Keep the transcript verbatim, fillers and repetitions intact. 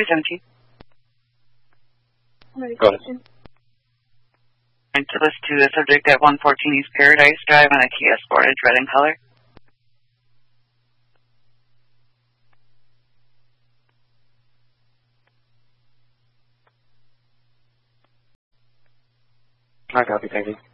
three seventeen. Go ahead. And to list to the subject at one fourteen East Paradise Drive on a Kia Sportage, red in color. I copy, thank you.